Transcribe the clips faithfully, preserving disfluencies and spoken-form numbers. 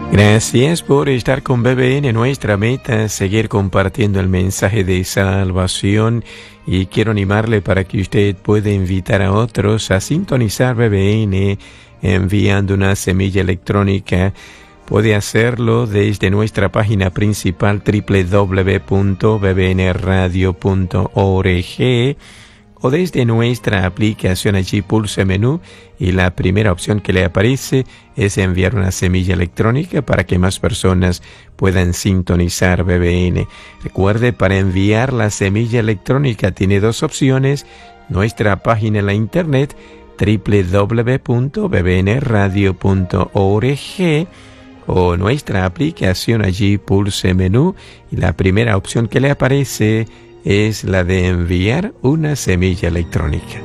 Gracias por estar con B B N. Nuestra meta es seguir compartiendo el mensaje de salvación y quiero animarle para que usted pueda invitar a otros a sintonizar B B N enviando una semilla electrónica. Puede hacerlo desde nuestra página principal doble u doble u doble u punto b b n radio punto org o desde nuestra aplicación. Allí pulse menú y la primera opción que le aparece es enviar una semilla electrónica para que más personas puedan sintonizar B B N. Recuerde, para enviar la semilla electrónica tiene dos opciones: nuestra página en la internet doble u doble u doble u punto b b n radio punto org o nuestra aplicación. Allí pulse menú y la primera opción que le aparece es la de enviar una semilla electrónica.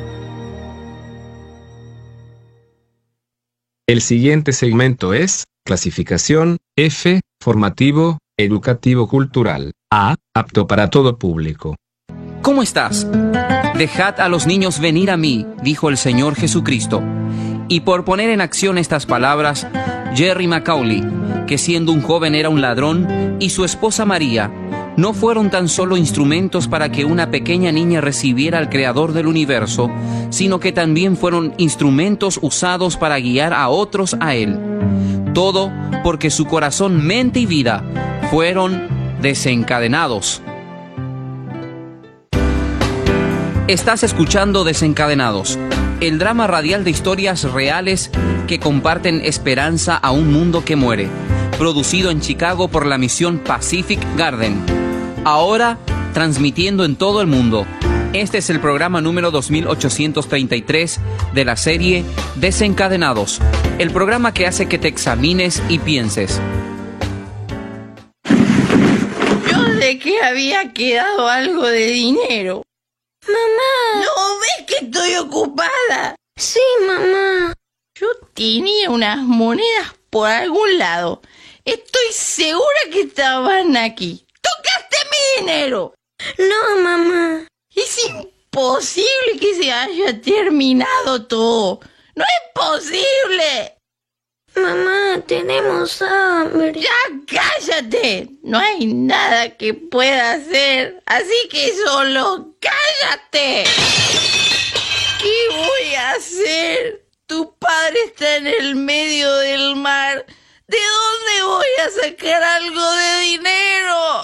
El siguiente segmento es clasificación F, formativo, educativo cultural. A, apto para todo público. ¿Cómo estás? Dejad a los niños venir a mí, dijo el Señor Jesucristo. Y por poner en acción estas palabras, Jerry Macaulay, que siendo un joven era un ladrón, y su esposa María, no fueron tan solo instrumentos para que una pequeña niña recibiera al Creador del universo, sino que también fueron instrumentos usados para guiar a otros a Él. Todo porque su corazón, mente y vida fueron desencadenados. Estás escuchando Desencadenados, el drama radial de historias reales que comparten esperanza a un mundo que muere, producido en Chicago por la misión Pacific Garden. Ahora, transmitiendo en todo el mundo. Este es el programa número dos mil ochocientos treinta y tres de la serie Desencadenados, el programa que hace que te examines y pienses. Yo sé que había quedado algo de dinero. Mamá. ¿No ves que estoy ocupada? Sí, mamá. Yo tenía unas monedas por algún lado. Estoy segura que estaban aquí. ¡Tocaste mi dinero! No, mamá. Es imposible que se haya terminado todo. ¡No es posible! Mamá, tenemos hambre. ¡Ya cállate! No hay nada que pueda hacer, así que solo cállate. ¿Qué voy a hacer? Tu padre está en el medio del mar. ¿De dónde voy a sacar algo de dinero?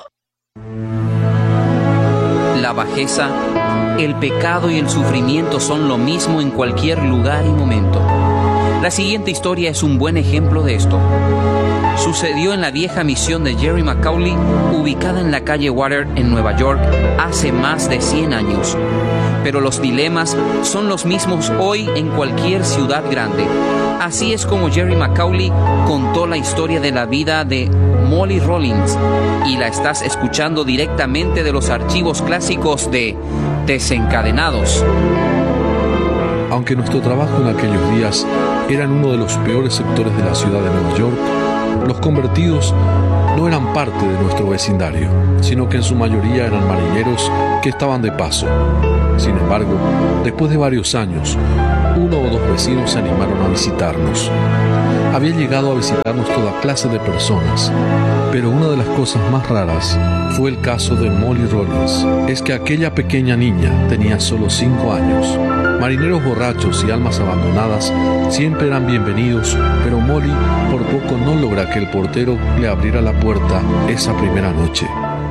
La bajeza, el pecado y el sufrimiento son lo mismo en cualquier lugar y momento. La siguiente historia es un buen ejemplo de esto. Sucedió en la vieja misión de Jerry Macaulay, ubicada en la calle Water en Nueva York hace más de cien años. Pero los dilemas son los mismos hoy en cualquier ciudad grande. Así es como Jerry Macaulay contó la historia de la vida de Molly Rawlins, y la estás escuchando directamente de los archivos clásicos de Desencadenados. Aunque nuestro trabajo en aquellos días era en uno de los peores sectores de la ciudad de Nueva York, los convertidos no eran parte de nuestro vecindario, sino que en su mayoría eran marineros que estaban de paso. Sin embargo, después de varios años, uno o dos vecinos se animaron a visitarnos. Había llegado a visitarnos toda clase de personas, pero una de las cosas más raras fue el caso de Molly Rawlins. Es que aquella pequeña niña tenía solo cinco años. Marineros borrachos y almas abandonadas siempre eran bienvenidos, pero Molly por poco no logra que el portero le abriera la puerta esa primera noche.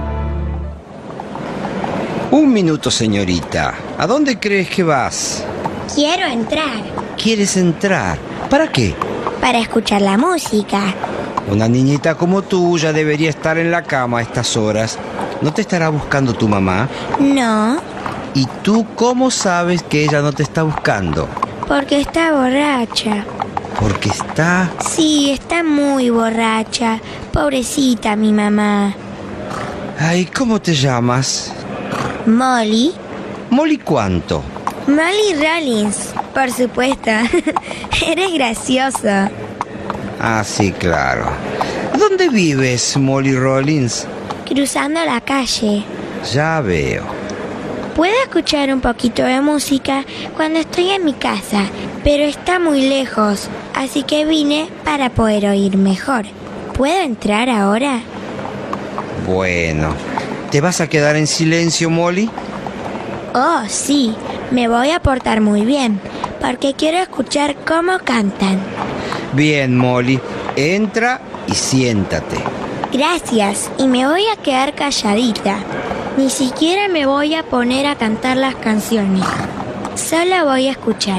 Un minuto, señorita. ¿A dónde crees que vas? Quiero entrar. ¿Quieres entrar? ¿Para qué? Para escuchar la música. Una niñita como tú ya debería estar en la cama a estas horas. ¿No te estará buscando tu mamá? No. ¿Y tú cómo sabes que ella no te está buscando? Porque está borracha. ¿Porque está...? Sí, está muy borracha. Pobrecita mi mamá. Ay, ¿cómo te llamas? Molly. ¿Molly cuánto? Molly Rawlins, por supuesto. Eres gracioso. Ah, sí, claro. ¿Dónde vives, Molly Rawlins? Cruzando la calle. Ya veo. Puedo escuchar un poquito de música cuando estoy en mi casa, pero está muy lejos, así que vine para poder oír mejor. ¿Puedo entrar ahora? Bueno, ¿te vas a quedar en silencio, Molly? Oh, sí, me voy a portar muy bien, porque quiero escuchar cómo cantan. Bien, Molly, entra y siéntate. Gracias, y me voy a quedar calladita. Ni siquiera me voy a poner a cantar las canciones. Solo voy a escuchar.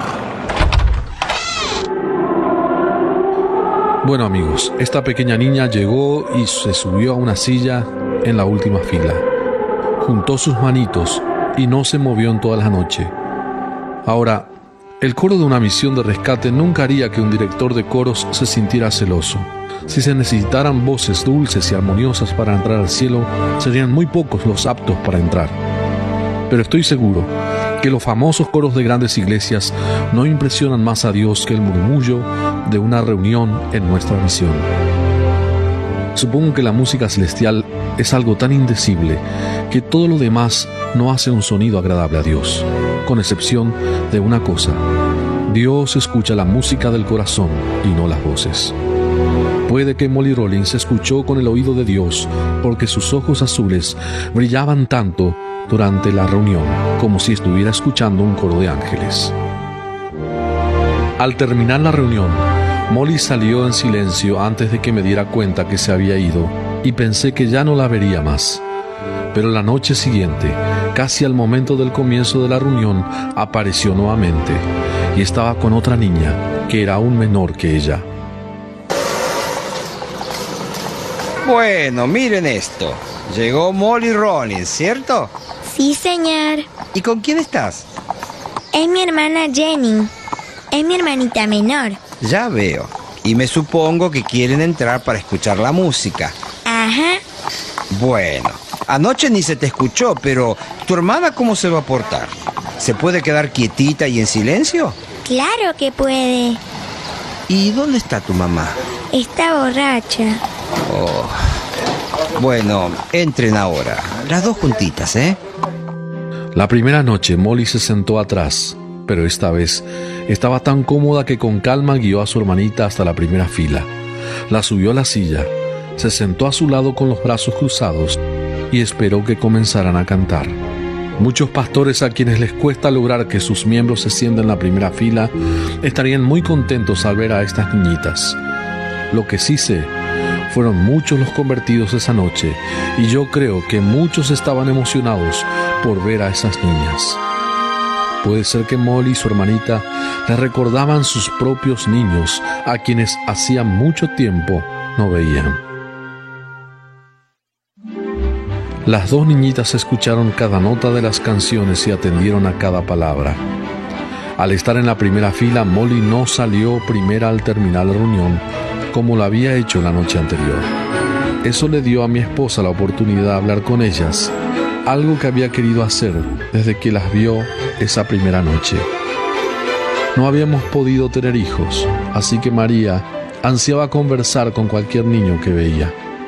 Bueno, amigos, esta pequeña niña llegó y se subió a una silla en la última fila. Juntó sus manitos y no se movió en toda la noche. Ahora, el coro de una misión de rescate nunca haría que un director de coros se sintiera celoso. Si se necesitaran voces dulces y armoniosas para entrar al cielo, serían muy pocos los aptos para entrar. Pero estoy seguro que los famosos coros de grandes iglesias no impresionan más a Dios que el murmullo de una reunión en nuestra misión. Supongo que la música celestial es algo tan indecible que todo lo demás no hace un sonido agradable a Dios, con excepción de una cosa: Dios escucha la música del corazón y no las voces. Puede que Molly Rollins escuchó con el oído de Dios porque sus ojos azules brillaban tanto durante la reunión como si estuviera escuchando un coro de ángeles. Al terminar la reunión, Molly salió en silencio antes de que me diera cuenta que se había ido y pensé que ya no la vería más. Pero la noche siguiente, casi al momento del comienzo de la reunión, apareció nuevamente y estaba con otra niña que era aún menor que ella. Bueno, miren esto. Llegó Molly Rollins, ¿cierto? Sí, señor. ¿Y con quién estás? Es mi hermana Jenny. Es mi hermanita menor. Ya veo. Y me supongo que quieren entrar para escuchar la música. Ajá. Bueno, anoche ni se te escuchó, pero ¿tu hermana cómo se va a portar? ¿Se puede quedar quietita y en silencio? Claro que puede. ¿Y dónde está tu mamá? Está borracha. Oh. Bueno, entren ahora, las dos juntitas, ¿eh? La primera noche Molly se sentó atrás, pero esta vez estaba tan cómoda que con calma guió a su hermanita hasta la primera fila. La subió a la silla, se sentó a su lado con los brazos cruzados y esperó que comenzaran a cantar. Muchos pastores a quienes les cuesta lograr que sus miembros se sientan en la primera fila estarían muy contentos al ver a estas niñitas. Lo que sí sé, fueron muchos los convertidos esa noche y yo creo que muchos estaban emocionados por ver a esas niñas. Puede ser que Molly y su hermanita les recordaban sus propios niños a quienes hacía mucho tiempo no veían. Las dos niñitas escucharon cada nota de las canciones y atendieron a cada palabra. Al estar en la primera fila, Molly no salió primera al terminar la reunión como lo había hecho la noche anterior. Eso le dio a mi esposa la oportunidad de hablar con ellas, algo que había querido hacer desde que las vio esa primera noche. No habíamos podido tener hijos, así que María ansiaba conversar con cualquier niño que veía.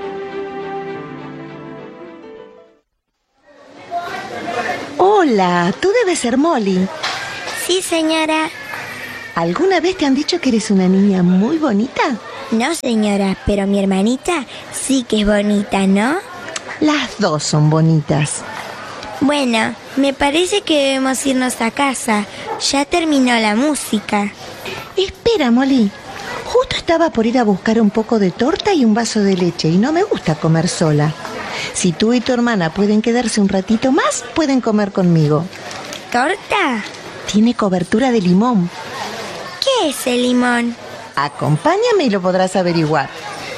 Hola, tú debes ser Molly. Sí, señora. ¿Alguna vez te han dicho que eres una niña muy bonita? No, señora, pero mi hermanita sí que es bonita, ¿no? Las dos son bonitas. Bueno, me parece que debemos irnos a casa. Ya terminó la música. Espera, Molly. Justo estaba por ir a buscar un poco de torta y un vaso de leche y no me gusta comer sola. Si tú y tu hermana pueden quedarse un ratito más, pueden comer conmigo. ¿Torta? Tiene cobertura de limón. ¿Qué es el limón? Acompáñame y lo podrás averiguar.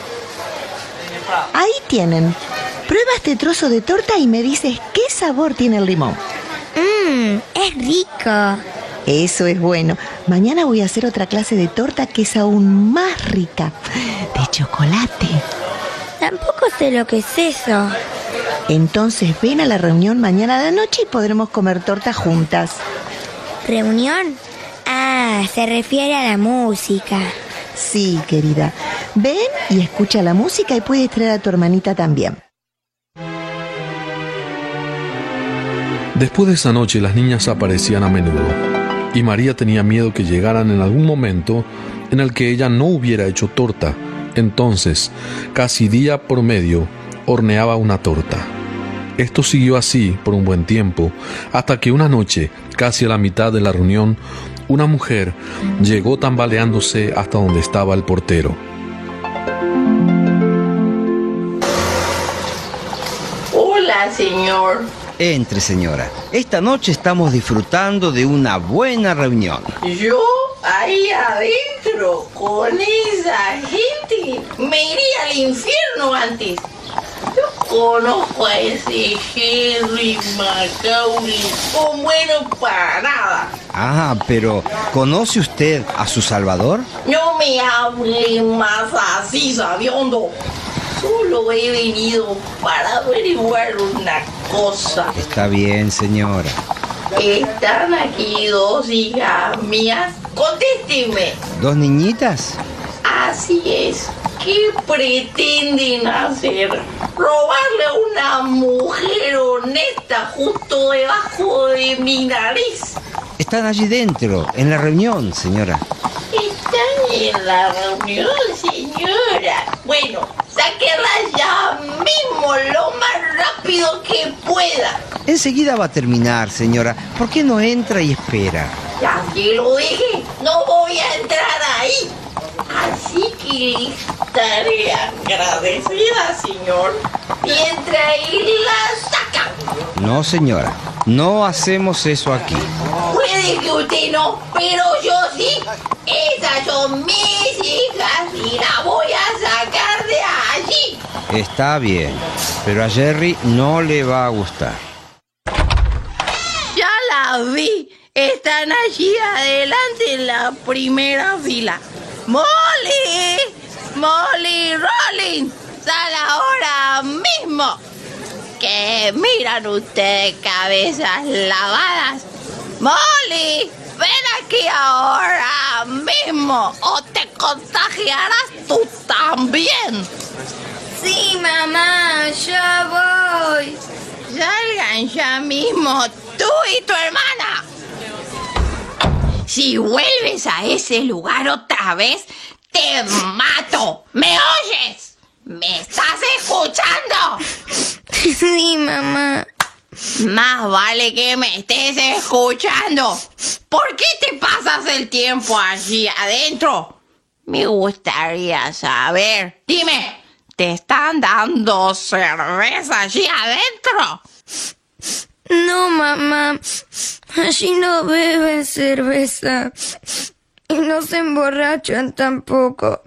Ahí tienen. Prueba este trozo de torta y me dices qué sabor tiene el limón. Mmm, es rico. Eso es bueno. Mañana voy a hacer otra clase de torta que es aún más rica. De chocolate. Tampoco sé lo que es eso. Entonces ven a la reunión mañana de noche y podremos comer torta juntas. ¿Reunión? Ah, se refiere a la música. Sí, querida. Ven y escucha la música y puedes traer a tu hermanita también. Después de esa noche las niñas aparecían a menudo y María tenía miedo que llegaran en algún momento en el que ella no hubiera hecho torta. Entonces, casi día por medio, horneaba una torta. Esto siguió así por un buen tiempo, hasta que una noche, casi a la mitad de la reunión, una mujer llegó tambaleándose hasta donde estaba el portero. Hola, señor. Entre, señora. Esta noche estamos disfrutando de una buena reunión. Yo, ahí adentro, con esa gente, me iría al infierno antes. Yo conozco a ese Henry Macaulay, como bueno para nada. Ah, pero ¿conoce usted a su Salvador? No me hable más así, sabiondo. Solo he venido para averiguar una cosa. Está bien, señora. ¿Están aquí dos hijas mías? Contésteme. ¿Dos niñitas? Así es. ¿Qué pretenden hacer? ¿Robarle a una mujer honesta justo debajo de mi nariz? Están allí dentro, en la reunión, señora. ¿Están en la reunión, señora? Bueno, sáquenla ya mismo, lo más rápido que pueda. Enseguida va a terminar, señora. ¿Por qué no entra y espera? Ya que lo dije, no voy a entrar ahí. Así que estaré agradecida, señor, mientras él la saca. No, señora. No hacemos eso aquí. Puede que usted no, pero yo sí. Esas son mis hijas y la voy a sacar de allí. Está bien, pero a Jerry no le va a gustar. Ya la vi. Están allí adelante en la primera fila. ¡Molly! ¡Molly Rolling! ¡Sal ahora mismo! ¿Qué miran ustedes, cabezas lavadas? ¡Molly! ¡Ven aquí ahora mismo! ¡O te contagiarás tú también! Sí, mamá, ya voy. Salgan ya mismo, tú y tu hermana. Si vuelves a ese lugar otra vez, te mato. ¿Me oyes? ¿Me estás escuchando? Sí, mamá. Más vale que me estés escuchando. ¿Por qué te pasas el tiempo allí adentro? Me gustaría saber. Dime, ¿te están dando cerveza allí adentro? No, mamá. Allí no beben cerveza. Y no se emborrachan tampoco.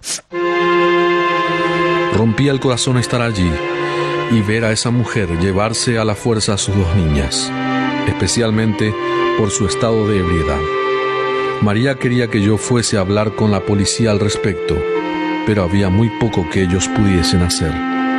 Rompía el corazón estar allí y ver a esa mujer llevarse a la fuerza a sus dos niñas, especialmente por su estado de ebriedad. María quería que yo fuese a hablar con la policía al respecto, pero había muy poco que ellos pudiesen hacer.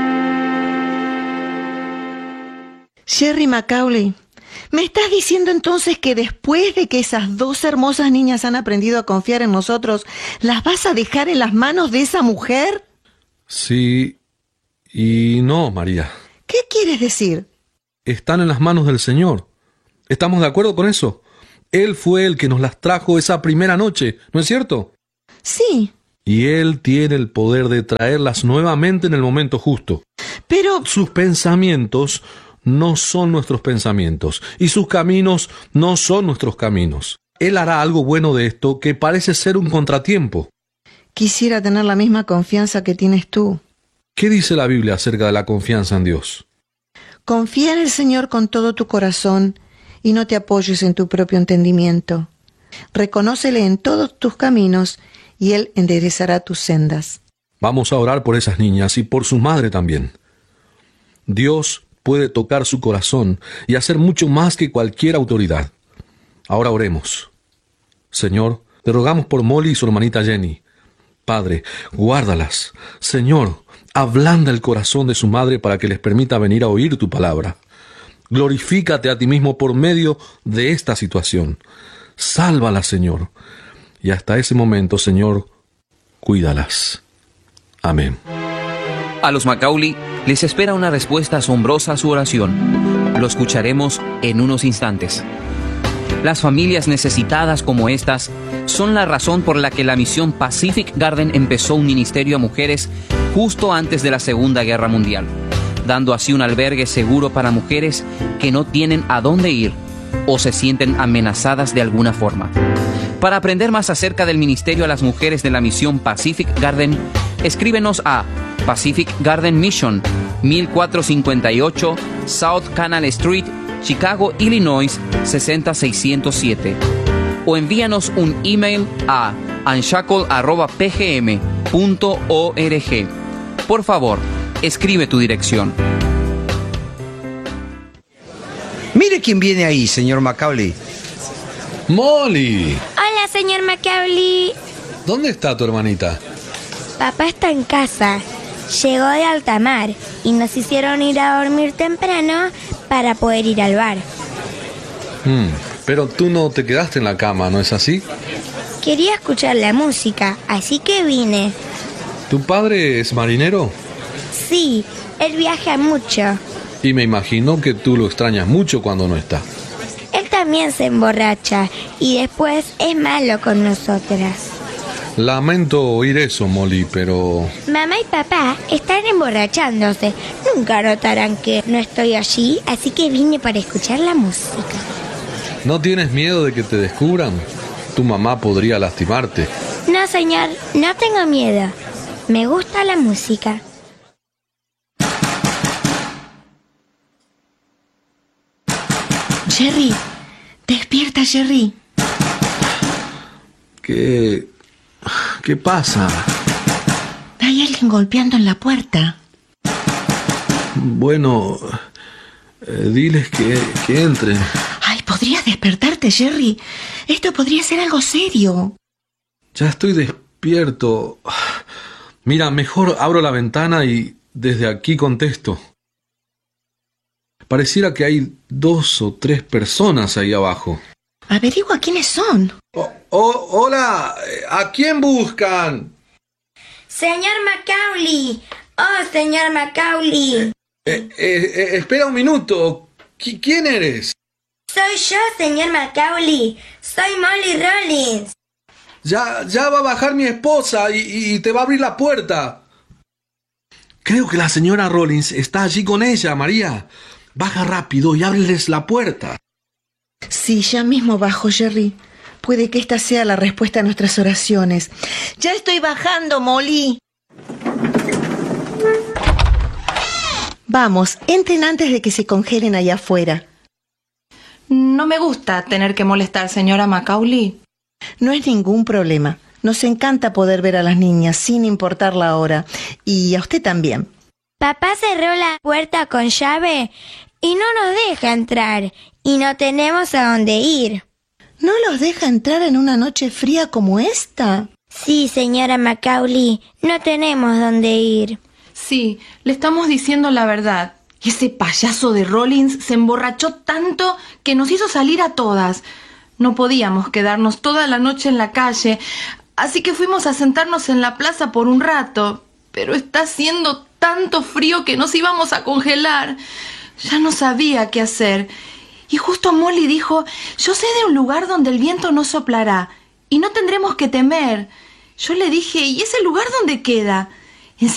Jerry Macaulay, ¿me estás diciendo entonces que después de que esas dos hermosas niñas han aprendido a confiar en nosotros, las vas a dejar en las manos de esa mujer? Sí y no, María. ¿Qué quieres decir? Están en las manos del Señor. ¿Estamos de acuerdo con eso? Él fue el que nos las trajo esa primera noche, ¿no es cierto? Sí. Y Él tiene el poder de traerlas nuevamente en el momento justo. Pero sus pensamientos no son nuestros pensamientos, y sus caminos no son nuestros caminos. Él hará algo bueno de esto que parece ser un contratiempo. Quisiera tener la misma confianza que tienes tú. ¿Qué dice la Biblia acerca de la confianza en Dios? Confía en el Señor con todo tu corazón y no te apoyes en tu propio entendimiento. Reconócele en todos tus caminos y Él enderezará tus sendas. Vamos a orar por esas niñas y por su madre también. Dios puede tocar su corazón y hacer mucho más que cualquier autoridad. Ahora oremos. Señor, te rogamos por Molly y su hermanita Jenny. Padre, guárdalas. Señor, ablanda el corazón de su madre para que les permita venir a oír tu palabra. Glorifícate a ti mismo por medio de esta situación. Sálvalas, Señor. Y hasta ese momento, Señor, cuídalas. Amén. A los Macaulay les espera una respuesta asombrosa a su oración. Lo escucharemos en unos instantes. Las familias necesitadas como estas son la razón por la que la misión Pacific Garden empezó un ministerio a mujeres justo antes de la Segunda Guerra Mundial, dando así un albergue seguro para mujeres que no tienen a dónde ir o se sienten amenazadas de alguna forma. Para aprender más acerca del ministerio a las mujeres de la misión Pacific Garden, escríbenos a Pacific Garden Mission, mil cuatrocientos cincuenta y ocho South Canal Street, Chicago, Illinois, seis cero seis cero siete, o envíanos un email a unshackle arroba p g m punto org. Por favor, escribe tu dirección. Mire quién viene ahí, señor Macaulay. ¡Molly! Hola, señor Macaulay. ¿Dónde está tu hermanita? Papá está en casa. Llegó de alta mar y nos hicieron ir a dormir temprano para poder ir al bar. Hmm, pero tú no te quedaste en la cama, ¿no es así? Quería escuchar la música, así que vine. ¿Tu padre es marinero? Sí, él viaja mucho. Y me imagino que tú lo extrañas mucho cuando no está. Él también se emborracha y después es malo con nosotras. Lamento oír eso, Molly, pero... Mamá y papá están emborrachándose. Nunca notarán que no estoy allí, así que vine para escuchar la música. ¿No tienes miedo de que te descubran? Tu mamá podría lastimarte. No, señor, no tengo miedo. Me gusta la música. Jerry, despierta, Jerry. ¿Qué... qué pasa? Hay alguien golpeando en la puerta. Bueno, eh, diles que, que entren. Ay, podrías despertarte, Jerry. Esto podría ser algo serio. Ya estoy despierto. Mira, mejor abro la ventana y desde aquí contesto. Pareciera que hay dos o tres personas ahí abajo. Averigua quiénes son. Oh, oh, hola, ¿a quién buscan? Señor Macaulay. Oh, señor Macaulay. Eh, eh, eh, espera un minuto. ¿Qui- ¿Quién eres? Soy yo, señor Macaulay. Soy Molly Rollins. Ya, ya va a bajar mi esposa y, y te va a abrir la puerta. Creo que la señora Rollins está allí con ella, María. Baja rápido y ábreles la puerta. Sí, ya mismo bajo, Jerry. Puede que esta sea la respuesta a nuestras oraciones. Ya estoy bajando, Molly. Vamos, entren antes de que se congelen allá afuera. No me gusta tener que molestar, señora Macaulay. No es ningún problema. Nos encanta poder ver a las niñas sin importar la hora. Y a usted también. Papá cerró la puerta con llave y no nos deja entrar. Y no tenemos a dónde ir. ¿No los deja entrar en una noche fría como esta? Sí, señora Macaulay, no tenemos dónde ir. Sí, le estamos diciendo la verdad. Y ese payaso de Rollins se emborrachó tanto que nos hizo salir a todas. No podíamos quedarnos toda la noche en la calle, así que fuimos a sentarnos en la plaza por un rato. Pero está haciendo tanto frío que nos íbamos a congelar. Ya no sabía qué hacer. Y justo Molly dijo, yo sé de un lugar donde el viento no soplará y no tendremos que temer. Yo le dije, ¿y ese lugar dónde queda?